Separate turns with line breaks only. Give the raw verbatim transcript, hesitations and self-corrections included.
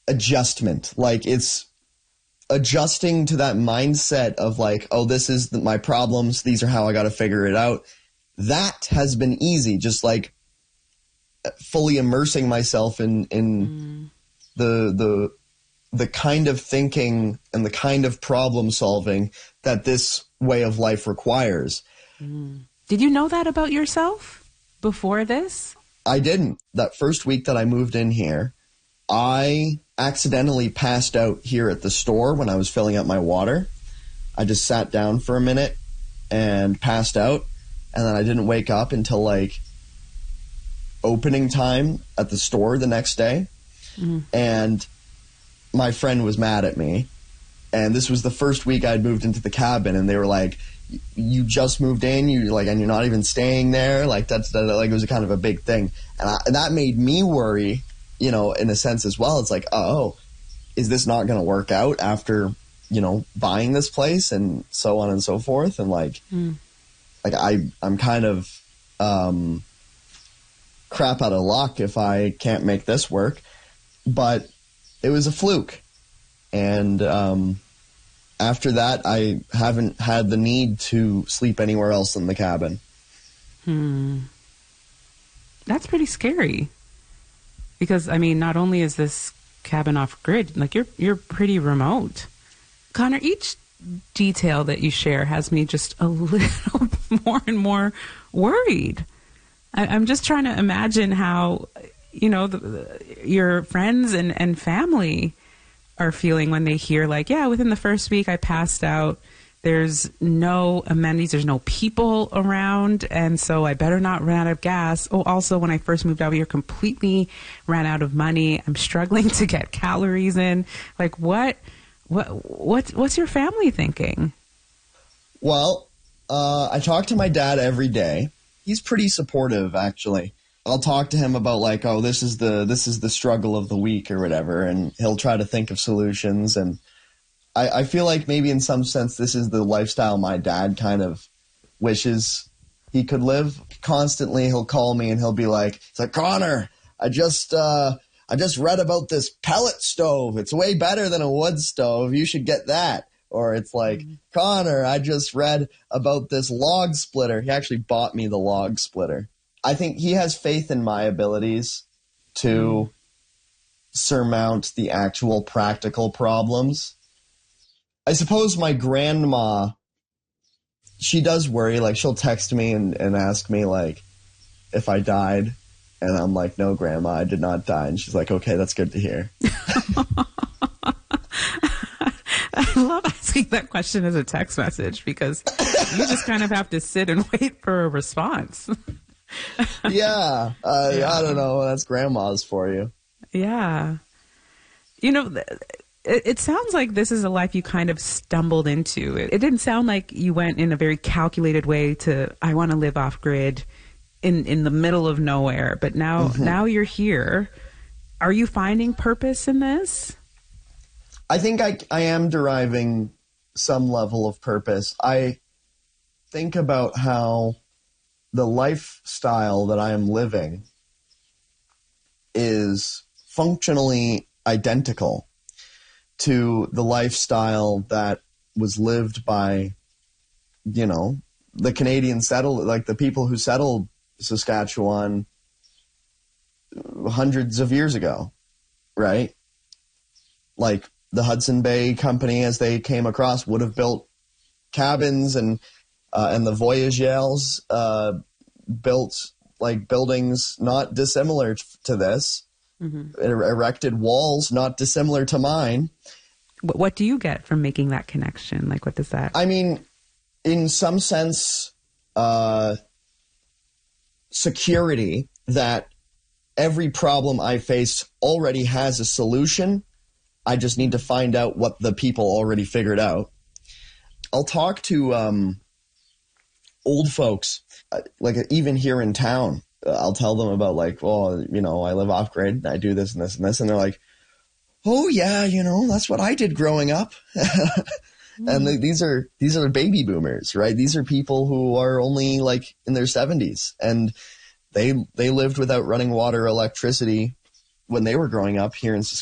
adjustment. Like, it's adjusting to that mindset of like, oh, this is the, my problems. These are how I got to figure it out. That has been easy. Just like fully immersing myself in, in mm. the, the, the kind of thinking and the kind of problem solving that this way of life requires.
Mm. Did you know that about yourself before this?
I didn't. That first week that I moved in here, I accidentally passed out here at the store when I was filling up my water. I just sat down for a minute and passed out, and then I didn't wake up until like opening time at the store the next day. Mm-hmm. And my friend was mad at me, and this was the first week I'd moved into the cabin, and they were like, you just moved in, you like, and you're not even staying there. Like that's that, like it was a kind of a big thing, and, I, and that made me worry, you know, in a sense as well. It's like, oh, is this not going to work out after, you know, buying this place and so on and so forth, and like, mm. like I I'm kind of um, crap out of luck if I can't make this work, but it was a fluke, and um. After that, I haven't had the need to sleep anywhere else in the cabin.
Hmm. That's pretty scary. Because, I mean, not only is this cabin off grid, like you're you're pretty remote. Connor, each detail that you share has me just a little more and more worried. I, I'm just trying to imagine how, you know, the, the, your friends and, and family are feeling when they hear like, yeah, within the first week I passed out. There's no amenities. There's no people around. And so I better not run out of gas. Oh, also, when I first moved out here, completely ran out of money. I'm struggling to get calories in. Like, what, what, what's, what's your family thinking?
Well, uh, I talk to my dad every day. He's pretty supportive, actually. I'll talk to him about like, oh, this is the this is the struggle of the week or whatever, and he'll try to think of solutions. And I, I feel like maybe in some sense this is the lifestyle my dad kind of wishes he could live. Constantly he'll call me and he'll be like, it's like, Connor, I just uh, I just read about this pellet stove. It's way better than a wood stove. You should get that. Or it's like, mm-hmm. Connor, I just read about this log splitter. He actually bought me the log splitter. I think he has faith in my abilities to mm. surmount the actual practical problems. I suppose my grandma, she does worry. Like, she'll text me and, and ask me, like, if I died. And I'm like, no, Grandma, I did not die. And she's like, okay, that's good to hear.
I love asking that question as a text message because you just kind of have to sit and wait for a response.
yeah, uh, yeah, I don't know. That's grandma's for you.
Yeah. You know, it, it sounds like this is a life you kind of stumbled into. It, it didn't sound like you went in a very calculated way to, I want to live off grid in, in the middle of nowhere. But now, mm-hmm. now you're here. Are you finding purpose in this?
I think I, I am deriving some level of purpose. I think about how the lifestyle that I am living is functionally identical to the lifestyle that was lived by, you know, the Canadian settled, like the people who settled Saskatchewan hundreds of years ago, right? Like the Hudson Bay Company, as they came across, would have built cabins, and Uh, and the Voyageurs uh, built like buildings not dissimilar t- to this, mm-hmm. er- erected walls not dissimilar to mine.
What do you get from making that connection? Like, what does that?
I mean, in some sense, uh, security that every problem I face already has a solution. I just need to find out what the people already figured out. I'll talk to um, old folks, uh, like even here in town. Uh, I'll tell them about like, oh, you know, I live off grid, I do this and this and this, and they're like, oh yeah, you know, that's what I did growing up. And the, these are these are baby boomers, right? These are people who are only like in their seventies, and they they lived without running water, electricity when they were growing up here in Saskatchewan.